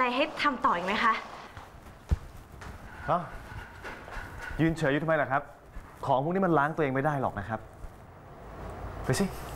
ให้ทำต่ออีกไหมคะยืนเฉยอยู่ทำไมล่ะครับของพวกนี้มันล้างตัวเองไม่ได้หรอกนะครับไปสิ